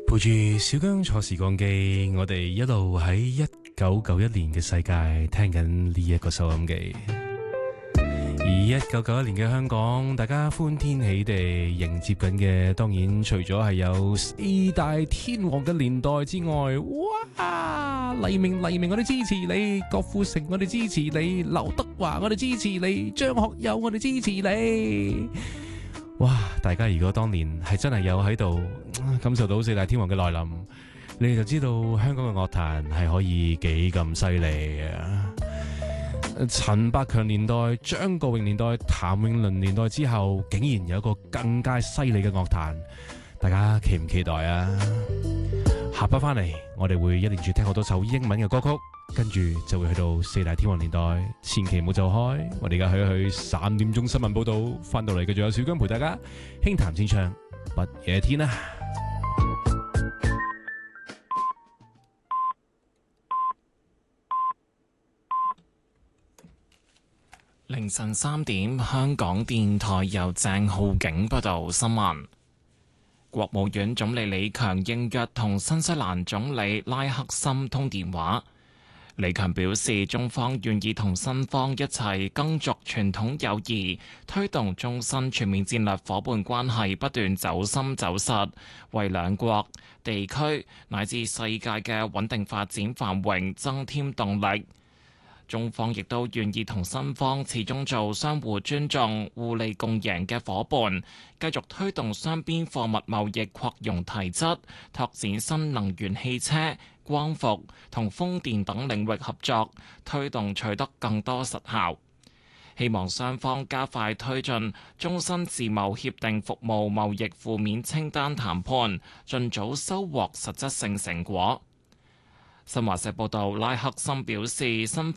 陪住小姜坐時光機，我哋一路喺1991年嘅世界聽緊呢一個收音機。而1991年嘅香港，大家歡天喜地迎接緊嘅，當然除咗係有四大天王嘅年代之外，哇！黎明，我哋支持你；郭富城，我哋支持你；劉德華，我哋支持你；張學友，我哋支持你。哇！大家如果當年係真係有喺度感受到四大天王嘅來臨，你哋就知道香港嘅樂壇係可以幾咁犀利啊！陳百強年代、張國榮年代、譚詠麟年代之後，竟然有一個更加犀利嘅樂壇，大家期唔期待啊？下筆翻嚟，我哋會一連住聽好多首英文嘅歌曲，跟住就會去到四大天王年代，千祈唔好走開。我哋而家去3點鐘新聞報道，翻到嚟繼續有小姜陪大家輕談淺唱不夜天啊！ 凌晨3點，香港電台由鄭浩景報道新聞。國務院總理李強應約同新西蘭總理拉克森通電話。李強表示，中方願意同新方一齊耕耘傳統友誼，推動中新全面戰略夥伴關係不斷走深走實，為兩國、地區乃至世界嘅穩定發展繁榮增添動力。中方亦都願意同新方始終做相互尊重、互利共贏嘅夥伴，繼續推動雙邊貨物貿易擴容提質，拓展新能源汽車、光伏同風電等領域合作，推動取得更多實效。希望雙方加快推進中新自貿協定服務貿易負面清單談判，盡早收穫實質性成果。新華社報道，拉克森表示，新方